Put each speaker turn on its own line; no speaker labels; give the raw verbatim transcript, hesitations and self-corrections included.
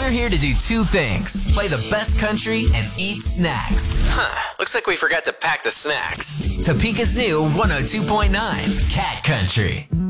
They're here to do two things: play the best country and eat snacks. Huh, looks like we forgot to pack the snacks. Topeka's new one oh two point nine Cat Country.